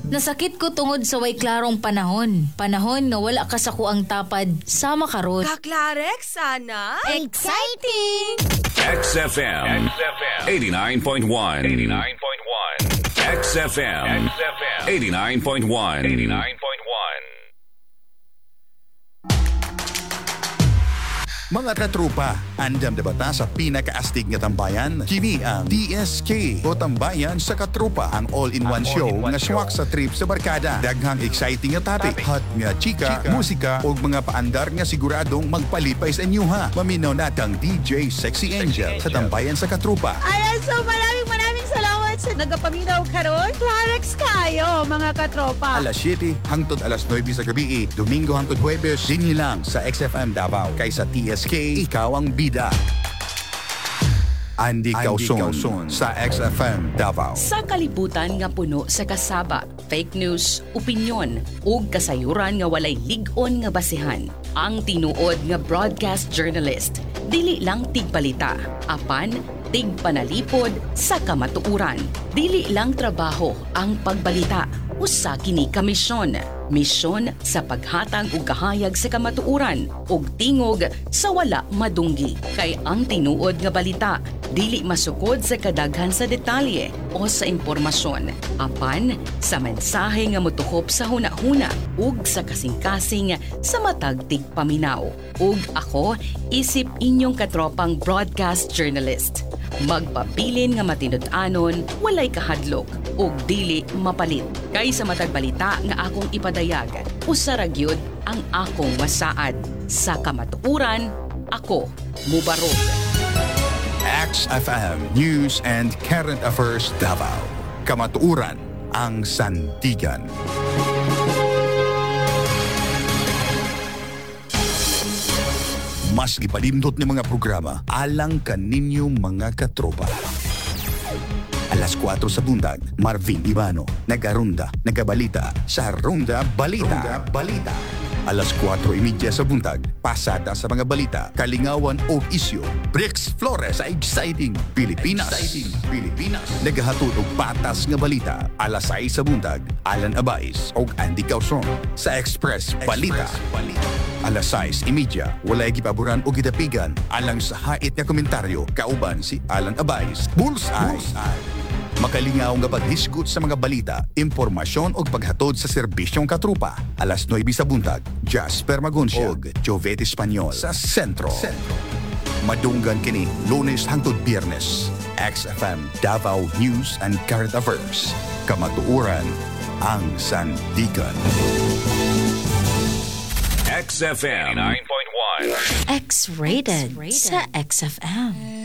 Nasakit ko tungod sa way klarong panahon. Panahon nga wala ka sa kuang tapad sama karon. Kaklarek sana. Exciting! XFM 89.1 XFM 89.1 Mga katropa, andam na bata sa pinakaastig nga tambayan? Kini ang DSK o Tambayan sa Katropa, ang all-in-one show nga swak sa trip sa barkada. Daghang exciting nga topic, hot nga chika, musika o mga paandar nga siguradong magpalipay sa inyuha. Maminaw natang DJ Sexy Angel sa Tambayan sa Katropa. Ayan, so maraming salamat sa nagapaminaw karon. Clarex kayo, mga katropa. Alas 7 hangtod alas 9 sa gabi, Domingo hangtod Huwebes, dinhi lang sa XFM Davao. Kay sa TSK, ikaw ang bida. Andy Causon sa XFM Davao. Sa kalibutan nga puno sa kasaba, fake news, opinyon, ug kasayuran nga walay lig-on nga basihan, ang tinuod nga broadcast journalist dili lang tigbalita, apan tigpanalipod sa kamatuuran. Dili lang trabaho ang pagbalita, usa kini ka misyon. Misyon sa paghatag og kahayag sa kamatuuran ug tingog sa wala madunggi. Kay ang tinuod nga balita dili masukod sa kadaghan sa detalye o sa impormasyon, apan sa mensahe nga motuhop sa hunahuna ug sa kasing-kasing sa matag tigpaminaw. Ug ako, isip inyong katropang broadcast journalist. Magpabilin nga matinud-anon, walay kahadlok ug dili mapalit. Kay sa matag balita nga akong ipadayag, usaragyod ang akong masaad. Sa kamatuuran, ako mubarog. XFM News and Current Affairs Davao. Kamatuuran ang sandigan. Mas gipadindot ni mga programa alang kaninyong mga katropa. Alas 4 sa bundag, Marvin Ibano, nagarunda, nagabalita sa Ronda Balita. Alas 4:30 sa buntag, pasada sa mga balita, kalingawan o isyu. Brix Flores sa Exciting Pilipinas. Nagahatod og patas nga balita. Alas 6 sa buntag, Alan Abais og Andy Causon sa Express Balita. Alas 6:30, walay gipaboran o gidapigan alang sa hait nga komentaryo, kauban si Alan Abais. Bullseye. Makalingaw nga paghisgot sa mga balita, impormasyon o paghatod sa serbisyong katrupa. Alas 9 sa buntag, Jasper Magoncia og Jovette Espanyol sa Sentro. Madunggan kini Lunes hangtod Biyernes. XFM Davao News and Current Affairs. Kamatuuran ang sandigan. XFM 9.1 X-rated sa XFM.